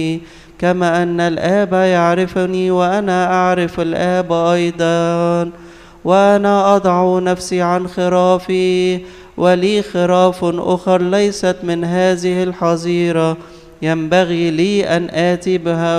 كما أن الآب يعرفني وأنا أعرف الآب أيضا، وأنا أضع نفسي عن خرافي، ولي خراف أخر ليست من هذه الحظيرة، ينبغي لي أن آتي بها